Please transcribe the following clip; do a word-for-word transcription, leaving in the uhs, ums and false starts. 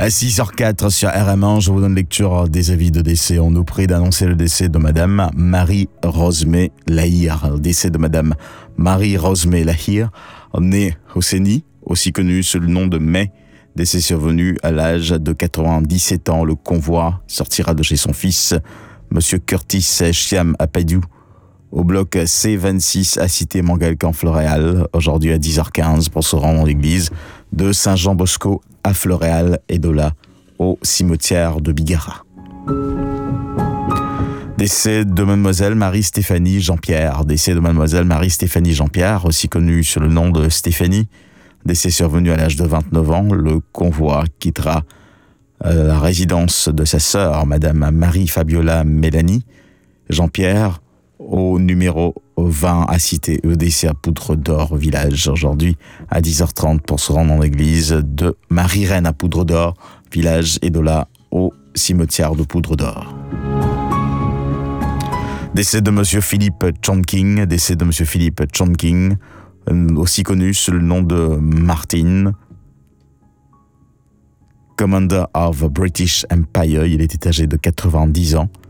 À six heures quatre sur R M un, je vous donne lecture des avis de décès. On nous prie d'annoncer le décès de Madame Marie-Rosemée Lahire. Le décès de Madame Marie-Rosemée Lahire, née Hosseini, aussi connue sous le nom de May. Décès survenu à l'âge de quatre-vingt-dix-sept ans. Le convoi sortira de chez son fils, Monsieur Curtis Chiam Apadou, au bloc C vingt-six à Cité Mangalcan Floréal, aujourd'hui à dix heures quinze pour se rendre à l'église de Saint-Jean-Bosco à Floréal et de là au cimetière de Bigara. Décès de Mademoiselle Marie-Stéphanie Jean-Pierre. Décès de Mademoiselle Marie-Stéphanie Jean-Pierre, aussi connue sous le nom de Stéphanie. Décès survenu à l'âge de vingt-neuf ans. Le convoi quittera euh, la résidence de sa sœur, Madame Marie-Fabiola Mélanie Jean-Pierre, au numéro vingt à Cité E D C à Poudre d'Or village, aujourd'hui à dix heures trente pour se rendre dans l'église de Marie-Reine à Poudre d'Or village et de là au cimetière de Poudre d'Or. Décès de Monsieur Philippe Chongqing, décès de Monsieur Philippe Chongqing, aussi connu sous le nom de Martin, Commander of the British Empire. Il était âgé de quatre-vingt-dix ans.